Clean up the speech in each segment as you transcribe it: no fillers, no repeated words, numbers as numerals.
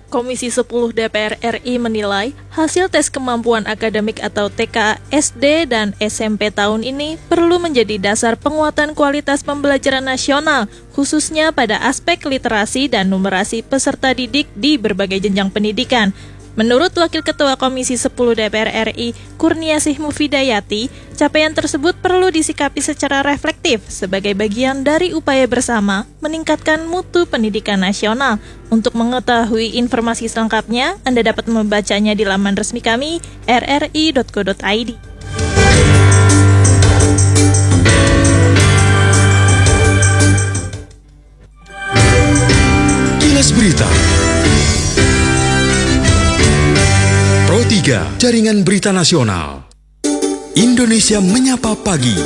Komisi 10 DPR RI menilai hasil tes kemampuan akademik atau TK SD dan SMP tahun ini perlu menjadi dasar penguatan kualitas pembelajaran nasional, khususnya pada aspek literasi dan numerasi peserta didik di berbagai jenjang pendidikan. Menurut Wakil Ketua Komisi 10 DPR RI, Kurniasih Mufidayati, capaian tersebut perlu disikapi secara reflektif sebagai bagian dari upaya bersama meningkatkan mutu pendidikan nasional. Untuk mengetahui informasi selengkapnya, Anda dapat membacanya di laman resmi kami, rri.co.id. Kilas Berita Pro 3, Jaringan Berita Nasional. Indonesia Menyapa Pagi.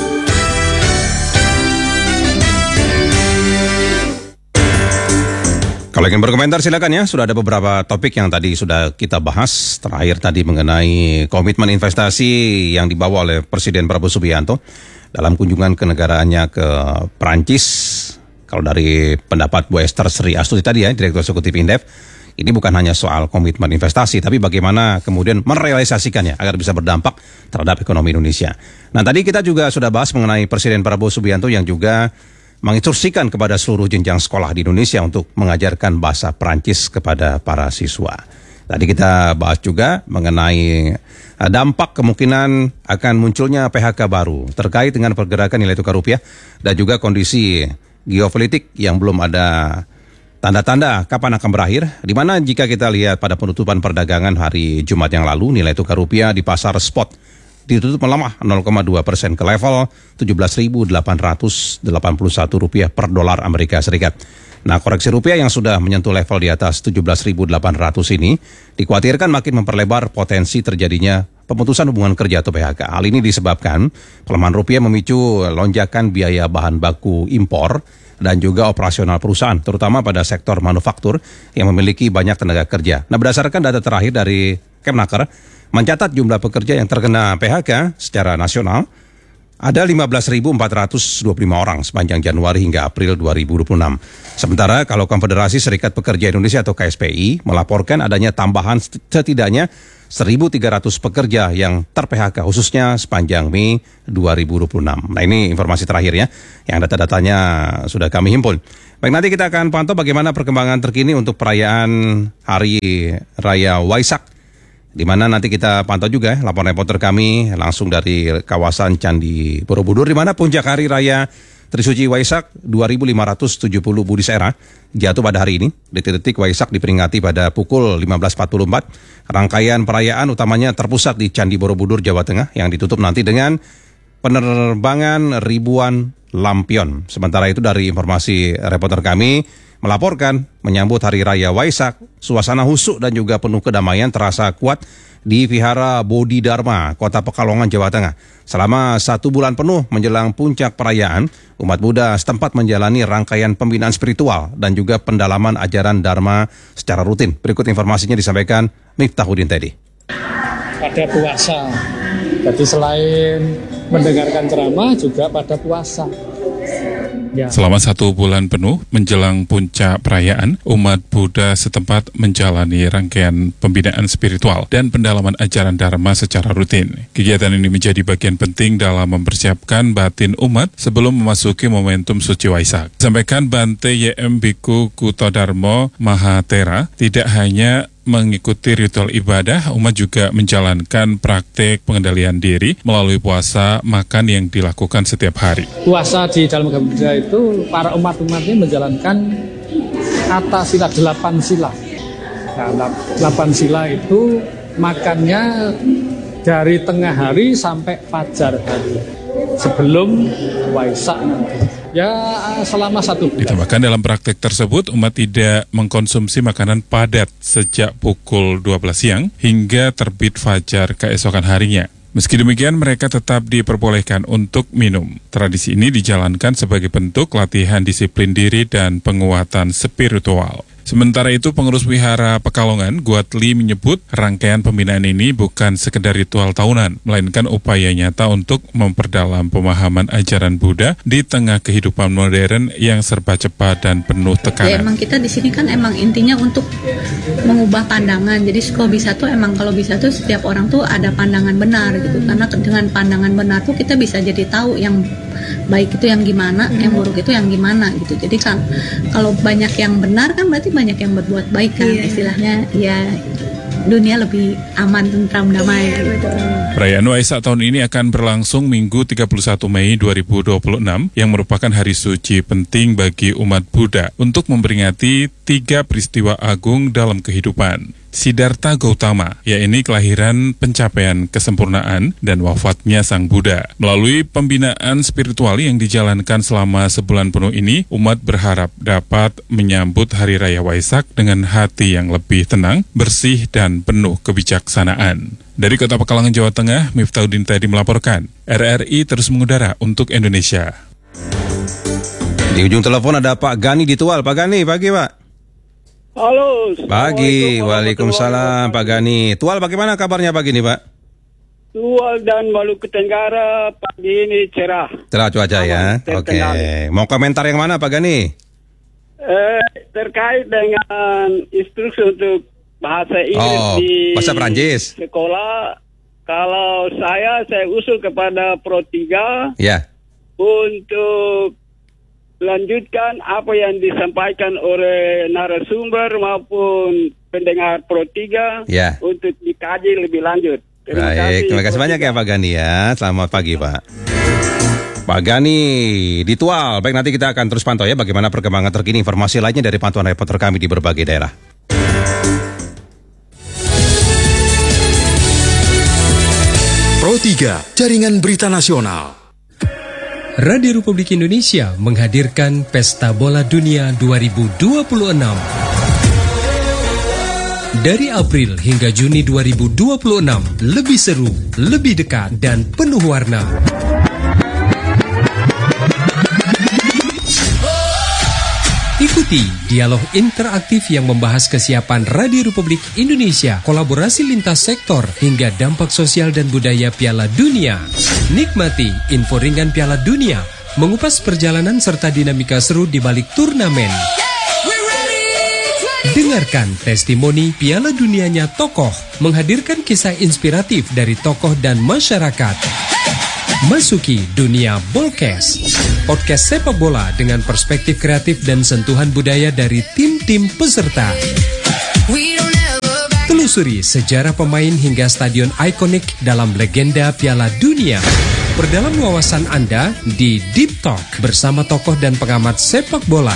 Kalau ingin berkomentar silakan ya. Sudah ada beberapa topik yang tadi sudah kita bahas. Terakhir tadi mengenai komitmen investasi yang dibawa oleh Presiden Prabowo Subianto dalam kunjungan kenegaraannya ke Perancis. Kalau dari pendapat Bu Esther Sri Astuti tadi ya, Direktur Eksekutif Indef, ini bukan hanya soal komitmen investasi, tapi bagaimana kemudian merealisasikannya agar bisa berdampak terhadap ekonomi Indonesia. Nah, tadi kita juga sudah bahas mengenai Presiden Prabowo Subianto yang juga menginstruksikan kepada seluruh jenjang sekolah di Indonesia untuk mengajarkan bahasa Perancis kepada para siswa. Tadi kita bahas juga mengenai dampak kemungkinan akan munculnya PHK baru terkait dengan pergerakan nilai tukar rupiah dan juga kondisi geopolitik yang belum ada tanda-tanda kapan akan berakhir, di mana jika kita lihat pada penutupan perdagangan hari Jumat yang lalu, nilai tukar rupiah di pasar spot ditutup melemah 0,2% ke level 17.881 rupiah per dolar Amerika Serikat. Nah, koreksi rupiah yang sudah menyentuh level di atas 17.800 ini dikhawatirkan makin memperlebar potensi terjadinya pemutusan hubungan kerja atau PHK. Hal ini disebabkan pelemahan rupiah memicu lonjakan biaya bahan baku impor dan juga operasional perusahaan, terutama pada sektor manufaktur yang memiliki banyak tenaga kerja. Nah, berdasarkan data terakhir dari Kemnaker, mencatat jumlah pekerja yang terkena PHK secara nasional ada 15.425 orang sepanjang Januari hingga April 2026. Sementara kalau Konfederasi Serikat Pekerja Indonesia atau KSPI melaporkan adanya tambahan setidaknya 1.300 pekerja yang ter-PHK khususnya sepanjang Mei 2026. Nah, ini informasi terakhir ya, yang data-datanya sudah kami himpun. Baik, nanti kita akan pantau bagaimana perkembangan terkini untuk perayaan Hari Raya Waisak, di mana nanti kita pantau juga laporan reporter kami langsung dari kawasan Candi Borobudur, di mana puncak Hari Raya Trisuci Waisak 2570 Budi Sera jatuh pada hari ini. Detik-detik Waisak diperingati pada pukul 15.44. Rangkaian perayaan utamanya terpusat di Candi Borobudur, Jawa Tengah, yang ditutup nanti dengan penerbangan ribuan lampion. Sementara itu dari informasi reporter kami melaporkan menyambut Hari Raya Waisak, suasana husuk dan juga penuh kedamaian terasa kuat di Vihara Bodhi Dharma, Kota Pekalongan, Jawa Tengah. Selama 1 bulan penuh menjelang puncak perayaan, umat Buddha setempat menjalani rangkaian pembinaan spiritual dan juga pendalaman ajaran Dharma secara rutin. Berikut informasinya disampaikan Miftahudin Teddy. Pada puasa, jadi selain mendengarkan ceramah juga pada puasa. Ya. Selama 1 bulan penuh menjelang puncak perayaan, umat Buddha setempat menjalani rangkaian pembinaan spiritual dan pendalaman ajaran Dharma secara rutin. Kegiatan ini menjadi bagian penting dalam mempersiapkan batin umat sebelum memasuki momentum suci Waisak. Sampaikan Bante Y.M. Bhikkhu Kutodarmo Mahatera, tidak hanya mengikuti ritual ibadah, umat juga menjalankan praktek pengendalian diri melalui puasa makan yang dilakukan setiap hari. Puasa di dalam agama Buddha itu para umat-umatnya menjalankan kata sila 8 sila. Nah, 8 sila itu makannya dari tengah hari sampai fajar hari sebelum Waisak nanti. Ya, selama 1 bulan. Ditambahkan dalam praktek tersebut, umat tidak mengkonsumsi makanan padat sejak pukul 12 siang hingga terbit fajar keesokan harinya. Meski demikian, mereka tetap diperbolehkan untuk minum. Tradisi ini dijalankan sebagai bentuk latihan disiplin diri dan penguatan spiritual. Sementara itu, pengurus Wihara Pekalongan, Guatli, menyebut rangkaian pembinaan ini bukan sekedar ritual tahunan, melainkan upaya nyata untuk memperdalam pemahaman ajaran Buddha di tengah kehidupan modern yang serba cepat dan penuh Ya, tekanan. emang kita di sini kan emang intinya untuk mengubah pandangan. Jadi kalau bisa tuh setiap orang tuh ada pandangan benar gitu. Karena dengan pandangan benar tuh kita bisa jadi tahu yang baik itu yang gimana, yang buruk itu yang gimana gitu. Jadi kan kalau banyak yang benar kan berarti banyak yang berbuat baik kan. Istilahnya ya dunia lebih aman, tentram, damai gitu. Perayaan Waisak tahun ini akan berlangsung Minggu 31 Mei 2026 yang merupakan hari suci penting bagi umat Buddha untuk memperingati 3 peristiwa agung dalam kehidupan. Siddhartha Gautama, yaitu kelahiran, pencapaian kesempurnaan, dan wafatnya Sang Buddha. Melalui pembinaan spiritual yang dijalankan selama sebulan penuh ini, umat berharap dapat menyambut Hari Raya Waisak dengan hati yang lebih tenang, bersih, dan penuh kebijaksanaan. Dari Kota Pekalongan, Jawa Tengah, Miftahudin Tadi melaporkan, RRI terus mengudara untuk Indonesia. Di ujung telepon ada Pak Gani di Tual. Pak Gani, pagi Pak. Halo. Pagi, waalaikumsalam Pak Gani. Tual bagaimana kabarnya pagi ini Pak? Tual dan Maluku Tenggara pagi ini cerah. Cerah cuaca ya. Oke. Mau komentar yang mana Pak Gani? Terkait dengan instruksi untuk bahasa Inggris di bahasa Perancis sekolah, kalau saya usul kepada Pro 3 ya, untuk lanjutkan apa yang disampaikan oleh narasumber maupun pendengar Pro 3 ya. untuk dikaji lebih lanjut. Terima kasih banyak ya Pak Gani ya. Selamat pagi Pak. Pak Gani di Tual. Baik, nanti kita akan terus pantau ya bagaimana perkembangan terkini informasi lainnya dari pantauan reporter kami di berbagai daerah. Pro 3, Jaringan Berita Nasional. Radio Republik Indonesia menghadirkan Pesta Bola Dunia 2026. Dari April hingga Juni 2026, lebih seru, lebih dekat, dan penuh warna. Ikuti dialog interaktif yang membahas kesiapan Radio Republik Indonesia, kolaborasi lintas sektor, hingga dampak sosial dan budaya Piala Dunia. Nikmati info ringan Piala Dunia, mengupas perjalanan serta dinamika seru di balik turnamen. Dengarkan testimoni Piala Dunianya tokoh, menghadirkan kisah inspiratif dari tokoh dan masyarakat. Masuki dunia Bolkes, podcast sepak bola dengan perspektif kreatif dan sentuhan budaya dari tim-tim peserta. Telusuri sejarah pemain hingga stadion ikonik dalam legenda Piala Dunia. Perdalam wawasan Anda di Deep Talk bersama tokoh dan pengamat sepak bola.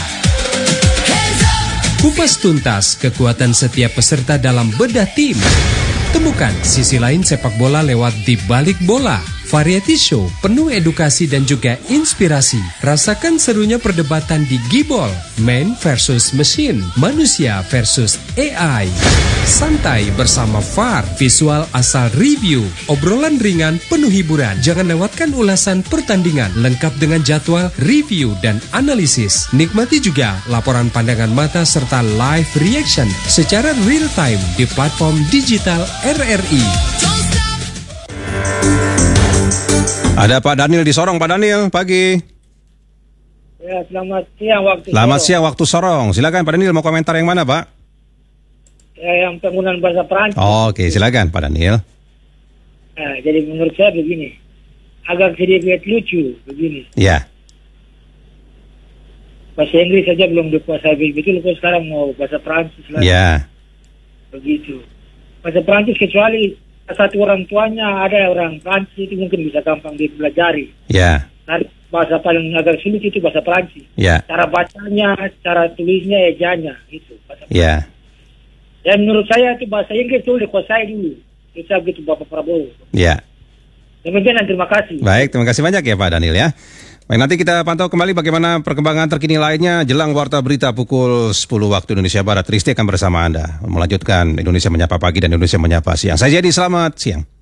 Kupas tuntas kekuatan setiap peserta dalam bedah tim. Temukan sisi lain sepak bola lewat Di Balik Bola. Variety show penuh edukasi dan juga inspirasi. Rasakan serunya perdebatan di Gibol, man versus machine, manusia versus AI. Santai bersama VAR, visual asal review, obrolan ringan penuh hiburan. Jangan lewatkan ulasan pertandingan lengkap dengan jadwal, review, dan analisis. Nikmati juga laporan pandangan mata serta live reaction secara real time di platform digital RRI. Ada Pak Daniel di Sorong. Pak Daniel, pagi. Ya, selamat siang waktu Selamat siang waktu Sorong. Silakan Pak Daniel, mau komentar yang mana Pak? Ya, yang penggunaan bahasa Perancis. Oke, silakan Pak Daniel. Nah, jadi menurut saya begini, agak sedikit lucu begini. Ya. Bahasa Inggris saja belum dikuasai betul, kok sekarang mau bahasa Perancis lagi. Ya. Begitu. Bahasa Perancis kecuali satu orang tuanya ada orang Perancis itu mungkin bisa gampang dipelajari. Ya. Nah, bahasa paling agak sulit itu bahasa Perancis. Ya. Cara bacanya, cara tulisnya, ejanya gitu. Ya. Dan menurut saya itu bahasa Inggris itu dikuasai dulu. Itu begitu Bapak Prabowo. Ya. Demikian, terima kasih. Baik, terima kasih banyak ya Pak Daniel ya. Baik, nanti kita pantau kembali bagaimana perkembangan terkini lainnya jelang Warta Berita pukul 10 waktu Indonesia Barat. Risti akan bersama Anda melanjutkan Indonesia Menyapa Pagi dan Indonesia Menyapa Siang. Saya Jadi, selamat siang.